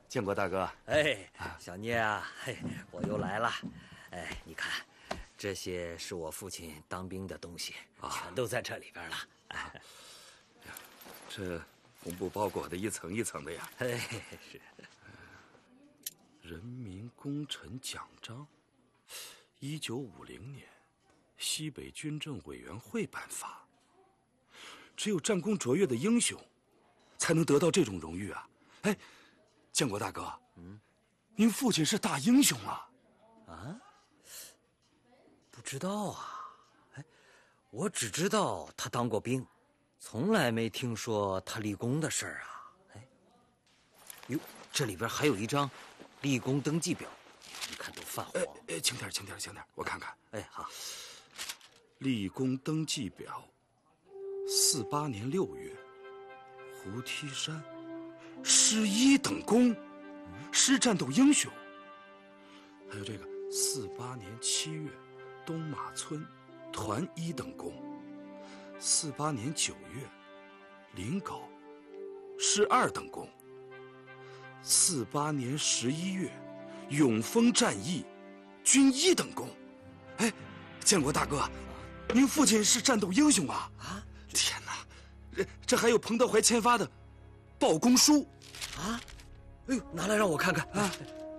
建国大哥。 哎，小聂啊，嘿，我又来了。哎，你看，这些是我父亲当兵的东西，全都在这里边了。哎， 这红布包裹的一层一层的呀。 哎，是。 人民功臣奖章，1950年，西北军政委员会颁发。只有战功卓越的英雄，才能得到这种荣誉啊！哎，建国大哥，您父亲是大英雄啊！ 啊？不知道啊。哎，我只知道他当过兵，从来没听说他立功的事儿啊。哎，哟，这里边还有一张立功登记表，你看都泛黄。 轻点，我看看。 哎，好。 立功登记表，48年6月，胡梯山，师1等功，师战斗英雄。还有这个48年7月，东马村，团1等功。48年9月，临皋，师2等功。48年11月，永丰战役，军1等功。哎，建国大哥，您父亲是战斗英雄啊！啊，天哪，这还有彭德怀签发的报功书啊！哎呦，拿来让我看看啊！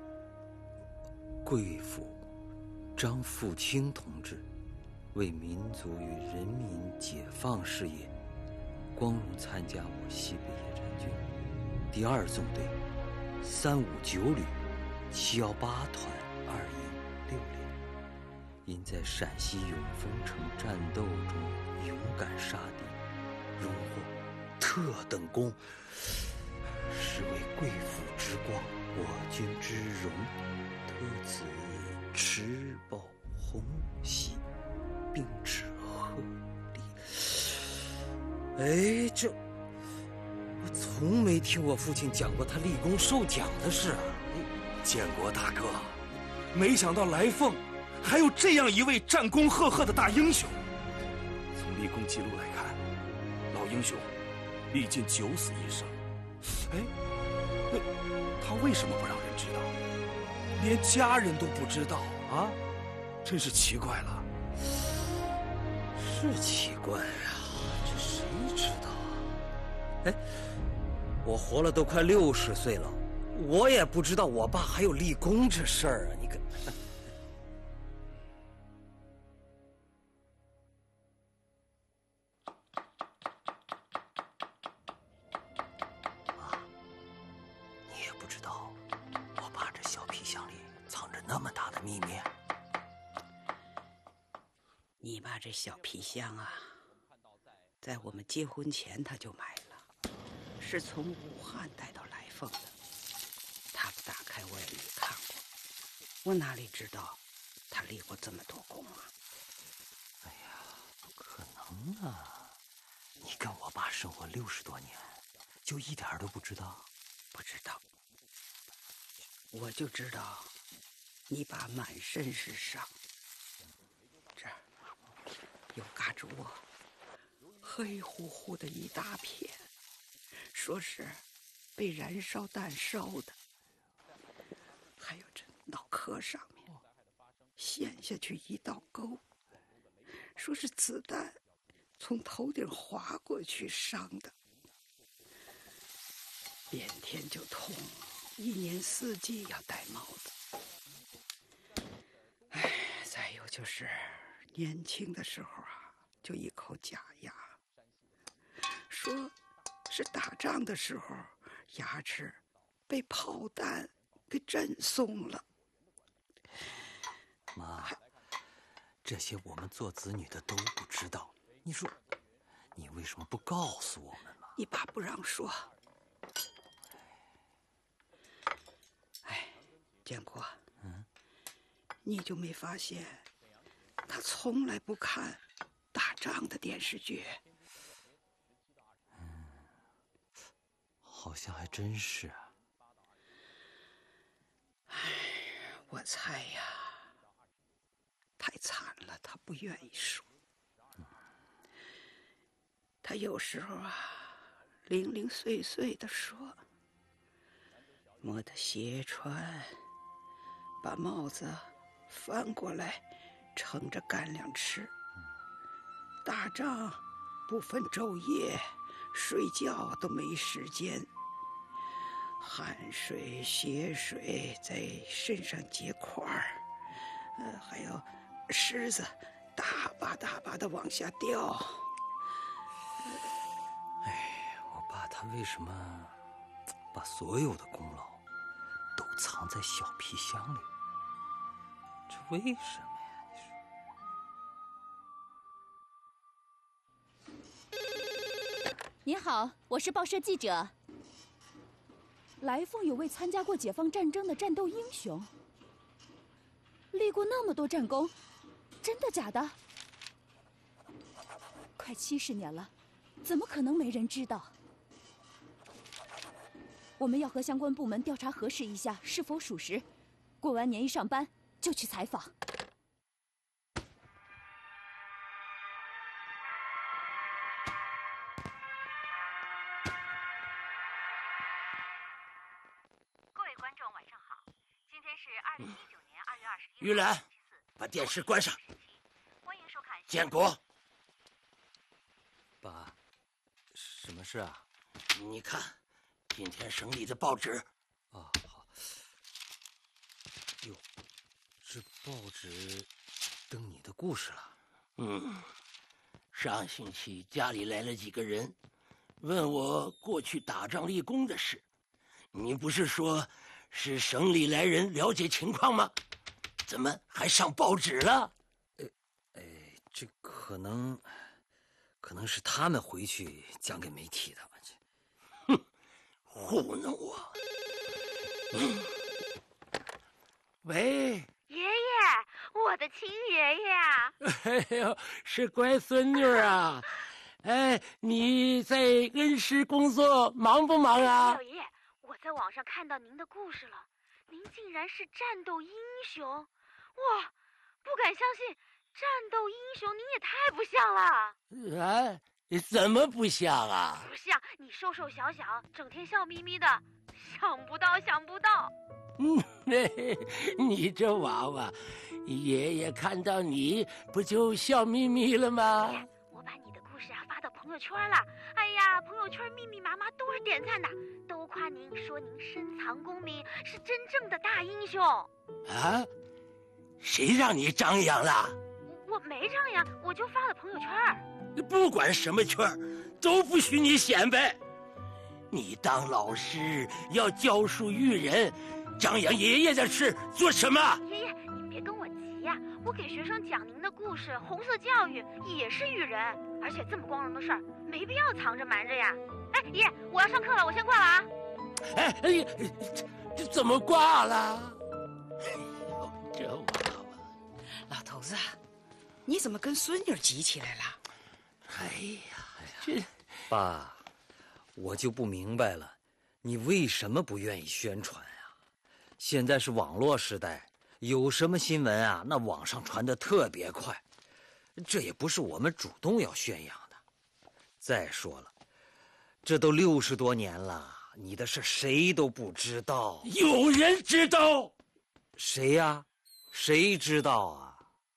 贵府张富清同志为民族与人民解放事业，光荣参加我西北野战军第2纵队359旅718团2营6连。因在陕西永丰城战斗中勇敢杀敌，荣获特等功，是为贵府之光，我军之荣，特此持报红喜，并致贺礼。哎，这我从没听我父亲讲过他立功受奖的事啊！ 建国大哥，没想到来凤还有这样一位战功赫赫的大英雄。从立功记录来看，老英雄历尽9死1生。哎，那他为什么不让人知道？连家人都不知道啊，真是奇怪了。 是奇怪啊，这谁知道啊？哎，我活了都快60岁了，我也不知道我爸还有立功这事儿啊！你可。秘密。 你爸这小皮箱啊，在我们结婚前他就买了，是从武汉带到来凤的。他不打开我也没看过，我哪里知道他立过这么多功啊？ 哎呀，不可能啊！你跟我爸生活60多年，就一点都不知道？ 不知道，我就知道你爸满身是伤，这儿有嘎吱窝，黑乎乎的一大片，说是被燃烧弹烧的。还有这脑壳上面陷下去一道沟，说是子弹从头顶划过去伤的。变天就痛，一年四季要戴帽子。哎，再有就是年轻的时候啊，就一口假牙，说是打仗的时候牙齿被炮弹给震松了。 妈，这些我们做子女的都不知道，你说你为什么不告诉我们嘛？ 你爸不让说。哎，建国，你就没发现他从来不看打仗的电视剧？ 好像还真是啊。 哎，我猜呀，太惨了，他不愿意说。他有时候啊，零零碎碎的说， 没得鞋穿，把帽子翻过来，撑着干粮吃。打仗不分昼夜，睡觉都没时间，汗水、血水在身上结块儿，还有虱子大把大把的往下掉。 我爸他为什么把所有的功劳都藏在小皮箱里？这为什么呀？ 你好，我是报社记者。来凤有位参加过解放战争的战斗英雄，立过那么多战功，真的假的？快70年了，怎么可能没人知道？我们要和相关部门调查核实一下是否属实，过完年一上班就去采访。 各位观众晚上好，今天是2019年2月21日。 玉兰，把电视关上。 欢迎收看。 建国， 爸，什么事啊？ 你看，今天省里的报纸。 好。哟，这报纸登你的故事了。 上星期家里来了几个人，问我过去打仗立功的事。你不是说是省里来人了解情况吗？怎么还上报纸了？ 这可能是他们回去讲给媒体的。 糊弄我！喂， 爷爷，我的亲爷爷啊！ 哎呦，是乖孙女啊！哎，你在恩施工作忙不忙啊？ 老爷爷，我在网上看到您的故事了，您竟然是战斗英雄！哇，不敢相信，战斗英雄您也太不像了！ 啊，怎么不像啊？ 不像，你瘦瘦小小，整天笑眯眯的，想不到。 你这娃娃，爷爷看到你不就笑眯眯了吗？ 我把你的故事发到朋友圈了，哎呀，朋友圈密密麻麻都是点赞的，都夸您，说您深藏功名，是真正的大英雄。 啊？谁让你张扬了？ 我没张扬，我就发了朋友圈。 不管什么圈都不许你显摆。你当老师要教书育人，张扬爷爷的事做什么？ 爷爷，你别跟我急呀，我给学生讲您的故事，红色教育也是育人，而且这么光荣的事儿，没必要藏着瞒着呀。哎，爷爷，我要上课了，我先挂了啊。 哎，这怎么挂了？哎呦，这娃娃！ 老头子，你怎么跟孙女急起来了？ 哎呀，这爸，我就不明白了，你为什么不愿意宣传啊？现在是网络时代，有什么新闻啊，那网上传得特别快，这也不是我们主动要宣扬的。再说了，这都60多年了，你的事谁都不知道。 有人知道？ 谁呀？谁知道啊？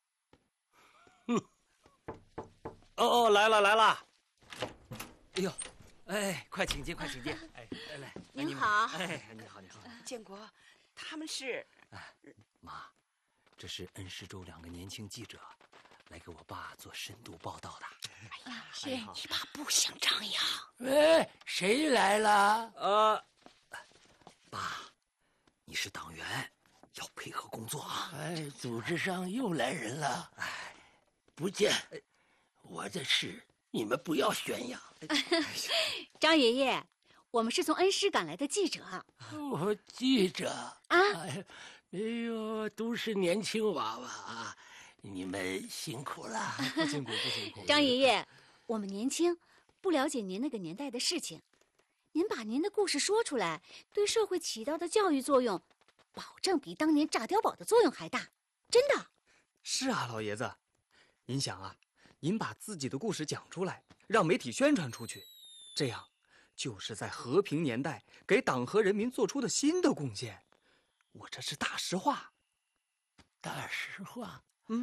哦，来了！哎呦，哎，快请进！哎，来， 您好。 哎，你好。 建国，他们是…… 妈，这是恩施州2个年轻记者，来给我爸做深度报道的。 哎呀，是你爸不想张扬。 喂，谁来了？ 爸，你是党员，要配合工作啊。 哎，组织上又来人了。哎，不见。我的事你们不要宣扬。 张爷爷，我们是从恩施赶来的记者。 我记者啊， 哎呦，都是年轻娃娃啊，你们辛苦了。 不辛苦。 张爷爷，我们年轻，不了解您那个年代的事情，您把您的故事说出来，对社会起到的教育作用，保证比当年炸碉堡的作用还大，真的。 是啊，老爷子，您想啊，您把自己的故事讲出来，让媒体宣传出去，这样就是在和平年代给党和人民做出的新的贡献，我这是大实话。 大实话。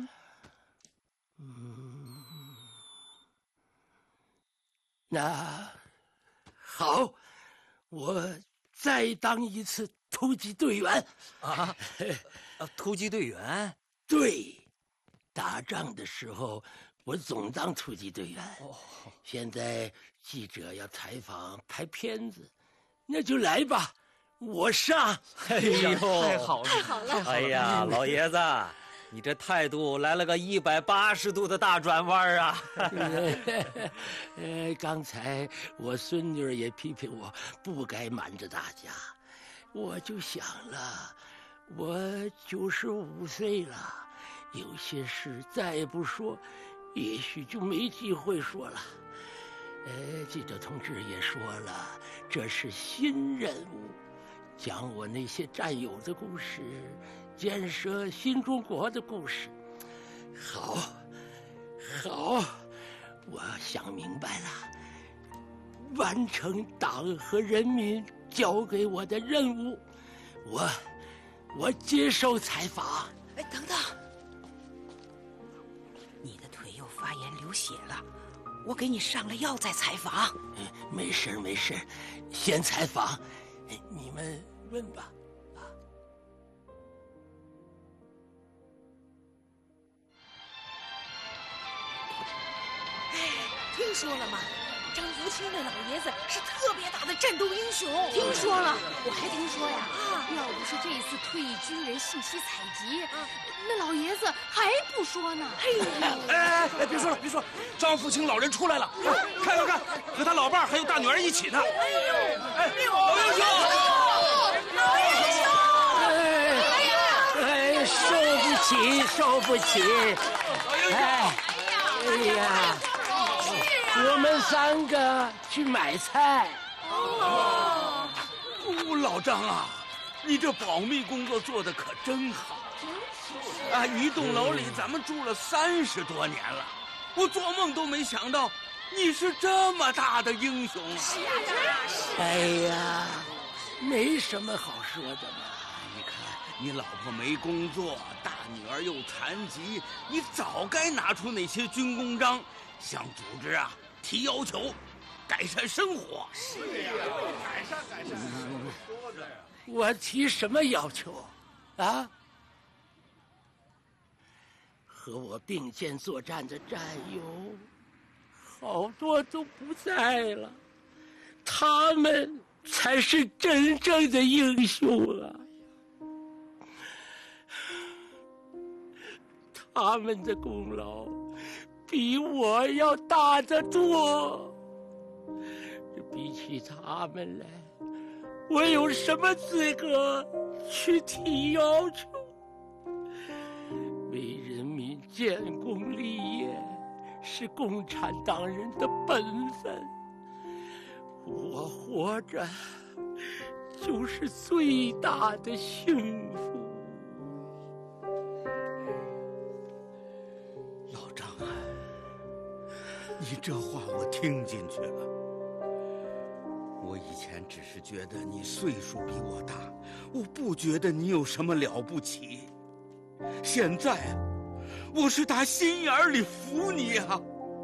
那好，我再当一次突击队员。 突击队员？ 对，打仗的时候我总当突击队员。现在记者要采访拍片子，那就来吧，我上。 哎呦，太好了， 太好了！ 哎呀，老爷子，你这态度来了个180度的大转弯啊！ 刚才我孙女儿也批评我不该瞒着大家，我就想了，我95岁了，有些事再不说，也许就没机会说了。记者同志也说了，这是新任务，讲我那些战友的故事，建设新中国的故事。好，我想明白了，完成党和人民交给我的任务，我接受采访。 哎，等等，你的腿又发炎流血了，我给你上了药再采访。 没事，先采访，你们问吧。 听说了吗？张福清那老爷子是特别大的战斗英雄。 听说了，我还听说呀，要不是这次退役军人信息采集，那老爷子还不说呢。 哎，别说了，张福清老人出来了，看，和他老伴儿还有大女儿一起呢。老英雄！ 受不起！哎呀！我们3个去买菜。 老张啊，你这保密工作做得可真好。一栋楼里咱们住了30多年了，我做梦都没想到你是这么大的英雄啊！ 是啊， 哎呀，没什么好说的嘛。 你看，你老婆没工作，大女儿又残疾，你早该拿出那些军功章，向组织提要求，改善生活。是呀，改善。说着呀， 我提什么要求啊？和我并肩作战的战友，好多都不在了，他们才是真正的英雄啊！他们的功劳比我要大得多。比起他们来，我有什么资格去提要求？为人民建功立业是共产党人的本分，我活着就是最大的幸福。 老张啊，你这话我听进去了。我以前只是觉得你岁数比我大，我不觉得你有什么了不起。现在我是打心眼里服你啊！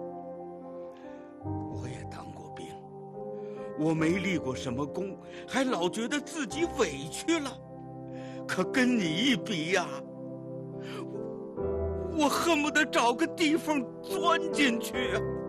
我也当过兵，我没立过什么功，还老觉得自己委屈了。可跟你一比呀，我恨不得找个地缝钻进去啊！